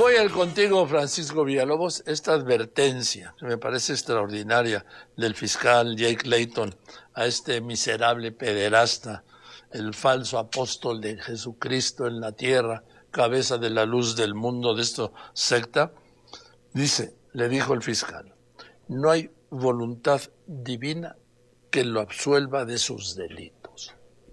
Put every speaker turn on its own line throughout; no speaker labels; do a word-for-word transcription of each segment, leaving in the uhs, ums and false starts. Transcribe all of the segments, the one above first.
voy a ir contigo, Francisco Villalobos, esta advertencia, que me parece extraordinaria, del fiscal Jake Layton a este miserable pederasta, el falso apóstol de Jesucristo en la tierra, cabeza de la luz del mundo de esta secta. Dice, le dijo el fiscal, no hay voluntad divina que lo absuelva de sus delitos.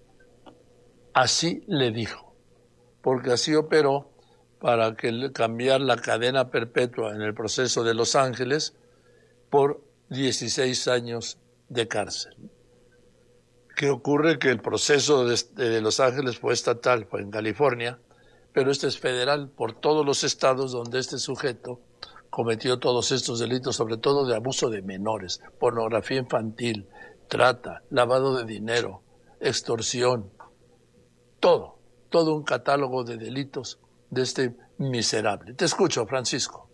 Así le dijo, porque así operó para que cambiar la cadena perpetua en el proceso de Los Ángeles por dieciséis años de cárcel. ¿Qué ocurre? Que el proceso de, de Los Ángeles fue estatal, fue en California, pero este es federal por todos los estados donde este sujeto cometió todos estos delitos, sobre todo de abuso de menores, pornografía infantil, trata, lavado de dinero, extorsión, todo, todo un catálogo de delitos de este miserable. Te escucho, Francisco.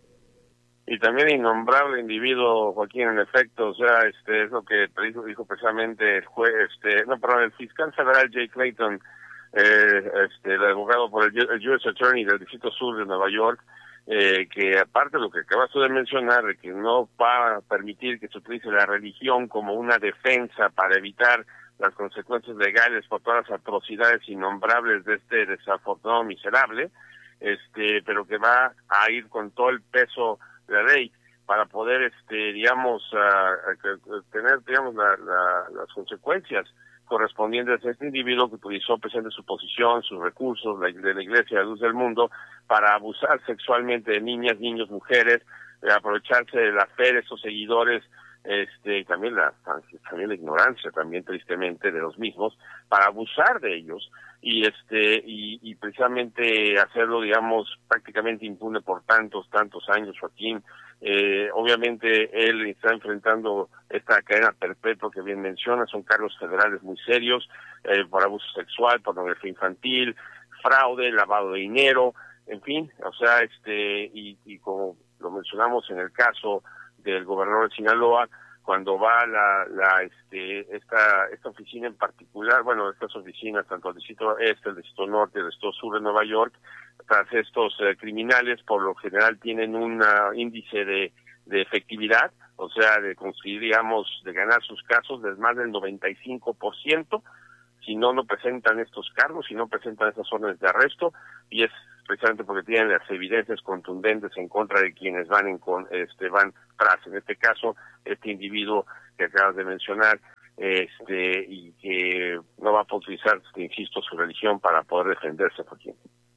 Y también innombrable individuo, Joaquín, en efecto, o sea, este es lo que dijo, dijo precisamente el juez, este, no, perdón, el fiscal federal Jake Layton, eh, este, el abogado por el, el U S Attorney del Distrito Sur de Nueva York, eh, que aparte de lo que acabas tú de mencionar, de que no va a permitir que se utilice la religión como una defensa para evitar las consecuencias legales por todas las atrocidades innombrables de este desafortunado miserable, este, pero que va a ir con todo el peso de la ley para poder, este, digamos, uh, tener, digamos, la, la, las consecuencias correspondientes a este individuo que utilizó presente su posición, sus recursos la, de la Iglesia de la Luz del Mundo para abusar sexualmente de niñas, niños, mujeres, de aprovecharse de la fe de esos seguidores, este, y también la, también la ignorancia, también tristemente, de los mismos, para abusar de ellos y este y, y precisamente hacerlo, digamos, prácticamente impune por tantos, tantos años, Joaquín. Eh, obviamente él está enfrentando esta cadena perpetua que bien menciona, son cargos federales muy serios, eh, por abuso sexual, pornografía infantil, fraude, lavado de dinero, en fin, o sea, este, y, y como lo mencionamos en el caso del gobernador de Sinaloa, cuando va la, la, este, esta, esta oficina en particular, bueno, estas oficinas, tanto el distrito este, el distrito norte, el distrito sur de Nueva York, tras estos eh, criminales, por lo general tienen un uh, índice de, de efectividad, o sea, de conseguir, digamos, de ganar sus casos de más del noventa y cinco por ciento, si no, no presentan estos cargos, si no presentan esas órdenes de arresto, y es precisamente porque tienen las evidencias contundentes en contra de quienes van en con, este van tras, en este caso, este individuo que acabas de mencionar, este y que no va a utilizar, insisto, su religión para poder defenderse, Joaquín.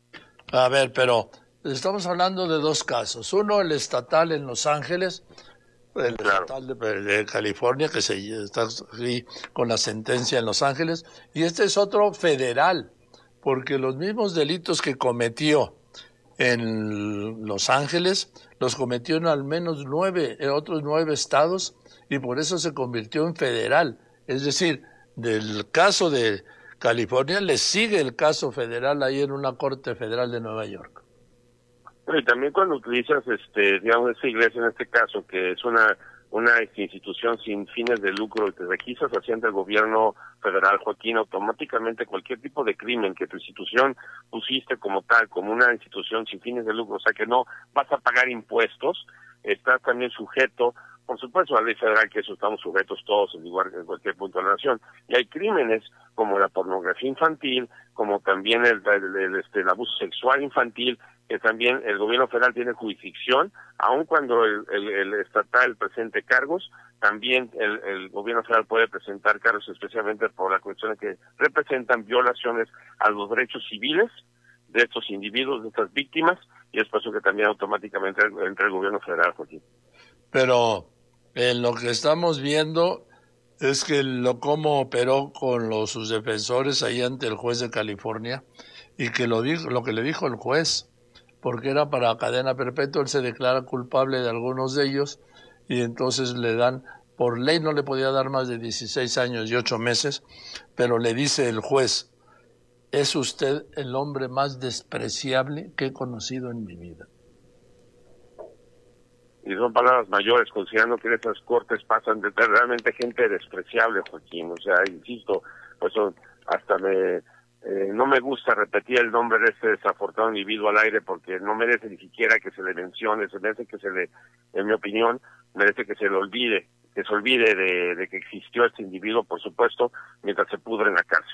A ver, pero estamos hablando de dos casos. Uno, el estatal en Los Ángeles, el
claro.
estatal de, de California, que se está aquí con la sentencia en Los Ángeles, y este es otro federal, porque los mismos delitos que cometió en Los Ángeles los cometió en al menos nueve, en otros nueve estados, y por eso se convirtió en federal. Es decir, del caso de California le sigue el caso federal ahí en una corte federal de Nueva York.
Y también cuando utilizas, este, digamos, esa iglesia en este caso, que es una una institución sin fines de lucro y te registras haciendo el gobierno federal, Joaquín, automáticamente cualquier tipo de crimen que tu institución pusiste como tal, como una institución sin fines de lucro, o sea que no vas a pagar impuestos, estás también sujeto, por supuesto, a la ley federal, que eso estamos sujetos todos, en igual que en cualquier punto de la nación. Y hay crímenes como la pornografía infantil, como también el, el, el, este, el abuso sexual infantil, que también el gobierno federal tiene jurisdicción, aun cuando el, el, el estatal presente cargos, también el, el gobierno federal puede presentar cargos, especialmente por la cuestión de que representan violaciones a los derechos civiles de estos individuos, de estas víctimas, y es por eso que también automáticamente entra el gobierno federal, Joaquín.
Pero en lo que estamos viendo es que lo cómo operó con los sus defensores ahí ante el juez de California, y que lo dijo, lo que le dijo el juez, porque era para cadena perpetua, él se declara culpable de algunos de ellos y entonces le dan, por ley no le podía dar más de dieciséis años y ocho meses, pero le dice el juez, es usted el hombre más despreciable que he conocido en mi vida.
Y son palabras mayores, considerando que en esas cortes pasan de realmente gente despreciable, Joaquín. O sea, insisto, pues son, hasta me Eh, no me gusta repetir el nombre de este desafortunado individuo al aire porque no merece ni siquiera que se le mencione, se merece que se le, en mi opinión, merece que se le olvide, que se olvide de, de que existió este individuo, por supuesto, mientras se pudre en la cárcel.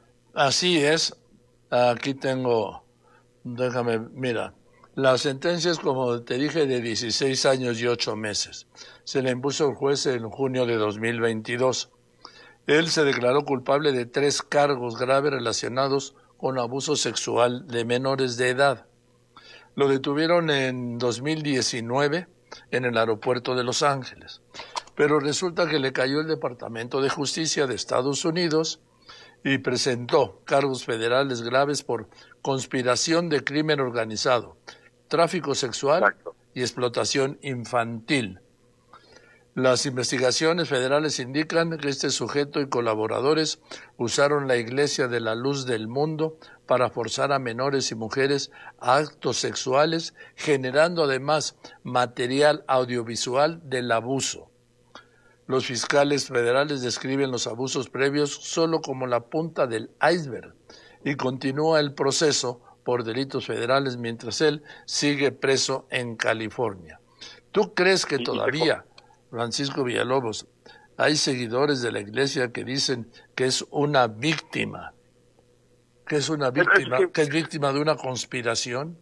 Así es. Aquí tengo, déjame, mira, la sentencia es, como te dije, de dieciséis años y ocho meses. Se le impuso al juez en junio de dos mil veintidós. Él se declaró culpable de tres cargos graves relacionados con abuso sexual de menores de edad. Lo detuvieron en dos mil diecinueve en el aeropuerto de Los Ángeles, pero resulta que le cayó el Departamento de Justicia de Estados Unidos y presentó cargos federales graves por conspiración de crimen organizado, tráfico sexual
Exacto.
y explotación infantil. Las investigaciones federales indican que este sujeto y colaboradores usaron la Iglesia de la Luz del Mundo para forzar a menores y mujeres a actos sexuales, generando además material audiovisual del abuso. Los fiscales federales describen los abusos previos solo como la punta del iceberg y continúa el proceso por delitos federales mientras él sigue preso en California. ¿Tú crees que todavía, Francisco Villalobos, hay seguidores de la Iglesia que dicen que es una víctima, que es una víctima, es que, que es víctima de una conspiración?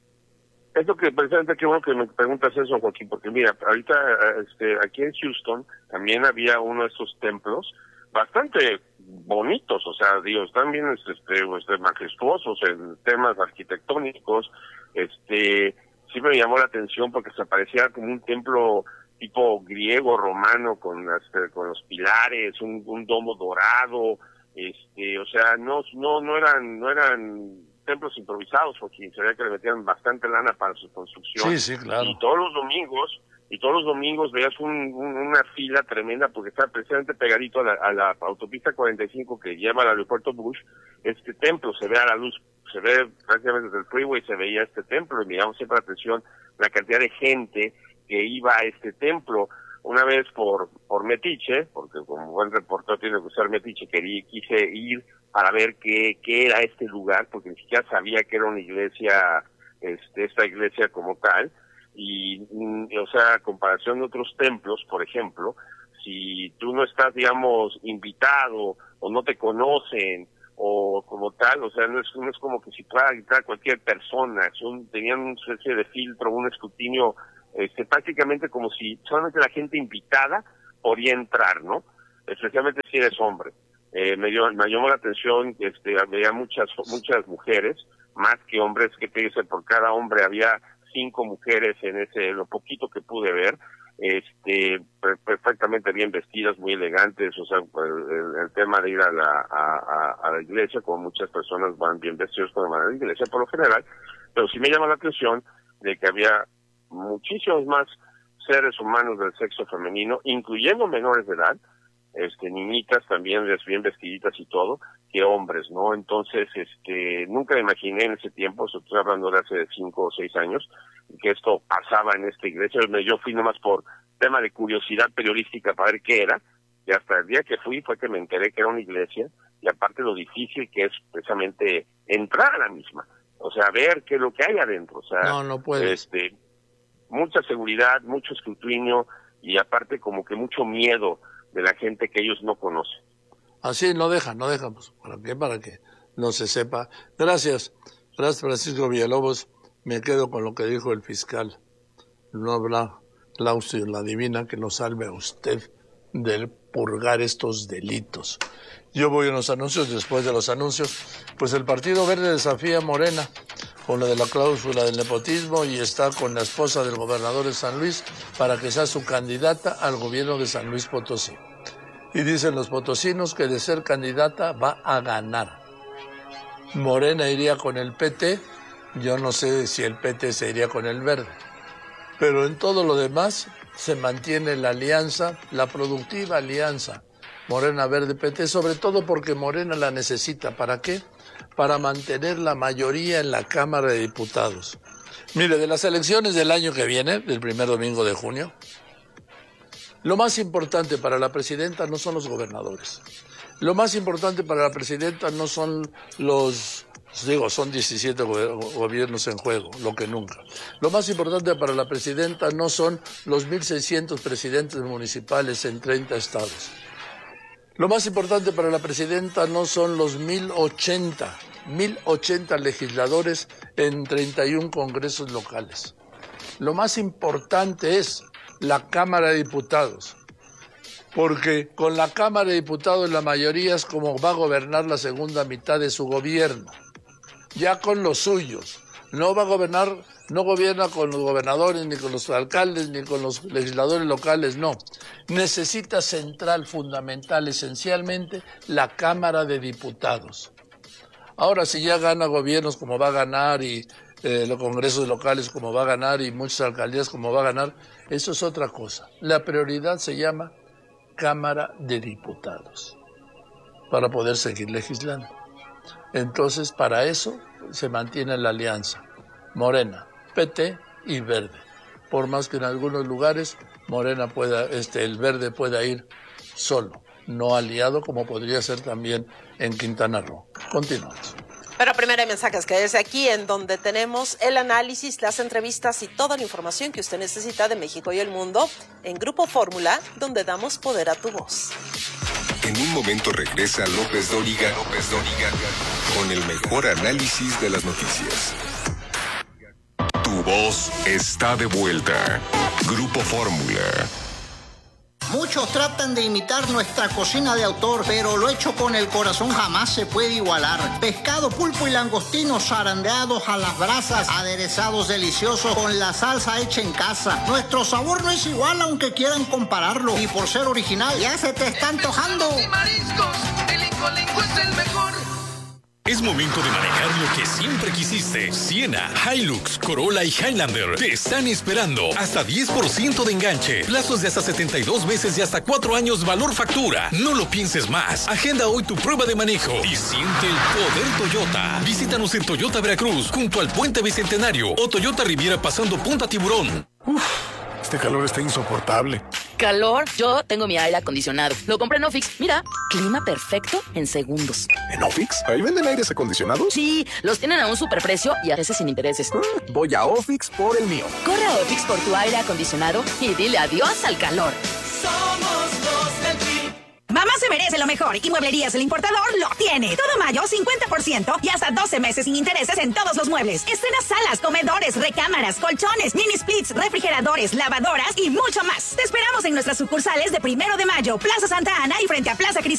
Es lo que, precisamente, qué bueno que me preguntas eso, Joaquín, porque mira, ahorita este, aquí en Houston también había uno de estos templos bastante bonitos, o sea, digo, están bien este, este, majestuosos en temas arquitectónicos. Este, sí me llamó la atención porque se parecía como un templo tipo griego, romano, con, este, con los pilares, un, un domo dorado, este, o sea, no, no, no eran, no eran templos improvisados, porque se veía que le metían bastante lana para su construcción.
Sí, sí, claro.
Y todos los domingos, y todos los domingos veías un, un, una fila tremenda, porque está precisamente pegadito a la, a la autopista cuarenta y cinco que lleva al aeropuerto Bush. Este templo se ve a la luz, se ve prácticamente desde el freeway, se veía este templo, y me llamó siempre la atención la cantidad de gente que iba a este templo. Una vez por por metiche, porque como buen reportero tiene que usar metiche, quería, quise ir para ver qué qué era este lugar, porque ni siquiera sabía que era una iglesia, este esta iglesia como tal, y, y o sea, a comparación de otros templos, por ejemplo, si tú no estás, digamos, invitado, o no te conocen, o como tal, o sea, no es, no es como que si pueda entrar cualquier persona, es un, tenían una especie de filtro, un escrutinio, este, prácticamente como si solamente la gente invitada podía entrar, ¿no? Especialmente si eres hombre. Eh, me, dio, me llamó la atención que este, había muchas muchas mujeres, más que hombres, que te dice, por cada hombre había cinco mujeres en ese, lo poquito que pude ver, este, perfectamente bien vestidas, muy elegantes, o sea, el, el tema de ir a la, a, a, a la iglesia, como muchas personas van bien vestidos cuando van a la iglesia por lo general, pero sí me llama la atención de que había muchísimos más seres humanos del sexo femenino, incluyendo menores de edad, este, niñitas también bien vestiditas y todo, que hombres, ¿no? Entonces, este, nunca me imaginé en ese tiempo, estoy hablando de hace cinco o seis años, que esto pasaba en esta iglesia. Yo fui nomás por tema de curiosidad periodística para ver qué era, y hasta el día que fui fue que me enteré que era una iglesia, y aparte lo difícil que es precisamente entrar a la misma, o sea, ver qué es lo que hay adentro, o sea,
no, no puedes.
este, mucha seguridad, mucho escrutinio, y aparte como que mucho miedo de la gente que ellos no conocen.
Así no dejan, no dejan, pues, ¿para qué? Para que no se sepa. Gracias, gracias Francisco Villalobos. Me quedo con lo que dijo el fiscal. No habrá clausio la divina que nos salve a usted del purgar estos delitos. Yo voy a los anuncios. Después de los anuncios, pues el Partido Verde desafía a Morena con lo de la cláusula del nepotismo y está con la esposa del gobernador de San Luis para que sea su candidata al gobierno de San Luis Potosí. Y dicen los potosinos que de ser candidata va a ganar. Morena iría con el P T, yo no sé si el P T se iría con el Verde. Pero en todo lo demás se mantiene la alianza, la productiva alianza Morena Verde P T, sobre todo porque Morena la necesita. ¿Para qué? Para mantener la mayoría en la Cámara de Diputados. Mire, de las elecciones del año que viene, del primer domingo de junio, lo más importante para la presidenta no son los gobernadores. Lo más importante para la presidenta no son los, digo, son diecisiete go- gobiernos en juego, lo que nunca. Lo más importante para la presidenta no son los mil seiscientos presidentes municipales en treinta estados. Lo más importante para la presidenta no son los mil ochenta, mil ochenta legisladores en treinta y uno congresos locales. Lo más importante es la Cámara de Diputados, porque con la Cámara de Diputados la mayoría es como va a gobernar la segunda mitad de su gobierno, ya con los suyos. No va a gobernar, no gobierna con los gobernadores, ni con los alcaldes, ni con los legisladores locales, no. Necesita central, fundamental, esencialmente, la Cámara de Diputados. Ahora, si ya gana gobiernos como va a ganar y eh, los congresos locales como va a ganar y muchas alcaldías como va a ganar, eso es otra cosa. La prioridad se llama Cámara de Diputados para poder seguir legislando. Entonces, para eso se mantiene la alianza Morena, P T y Verde. Por más que en algunos lugares Morena pueda, este, el Verde pueda ir solo, no aliado como podría ser también en Quintana Roo. Continuamos.
Pero primero hay mensajes que es aquí en donde tenemos el análisis, las entrevistas y toda la información que usted necesita de México y el mundo en Grupo Fórmula, donde damos poder a tu voz.
En un momento regresa López Dóriga, López Dóriga, con el mejor análisis de las noticias. Tu voz está de vuelta. Grupo Fórmula.
Muchos tratan de imitar nuestra cocina de autor, pero lo hecho con el corazón jamás se puede igualar. Pescado, pulpo y langostinos zarandeados a las brasas, aderezados deliciosos con la salsa hecha en casa. Nuestro sabor no es igual aunque quieran compararlo, y por ser original ya se te está antojando.
Y mariscos, el Incolinco es el mejor.
Es momento de manejar lo que siempre quisiste. Siena, Hilux, Corolla y Highlander te están esperando. Hasta diez por ciento de enganche. Plazos de hasta setenta y dos meses y hasta cuatro años valor factura. No lo pienses más. Agenda hoy tu prueba de manejo y siente el poder Toyota. Visítanos en Toyota Veracruz, junto al Puente Bicentenario, o Toyota Riviera pasando Punta Tiburón.
Uf, este calor está insoportable.
¿Calor? Yo tengo mi aire acondicionado. Lo compré en Ofix. Mira, clima perfecto en segundos.
¿En Ofix? ¿Ahí venden aires acondicionados?
Sí, los tienen a un superprecio y a veces sin intereses.
Mm, voy a Ofix por el mío.
Corre a Ofix por tu aire acondicionado y dile adiós al calor.
Somos los del Jeep.
Mamá se merece lo mejor y Mueblerías El Importador lo tiene. Todo mayo, cincuenta por ciento y hasta doce meses sin intereses en todos los muebles. Estrena salas, comedores, recámaras, colchones, mini splits, refrigeradores, lavadoras y mucho más. Te esperamos en nuestras sucursales de Primero de Mayo, Plaza Santa Ana y frente a Plaza Cristal.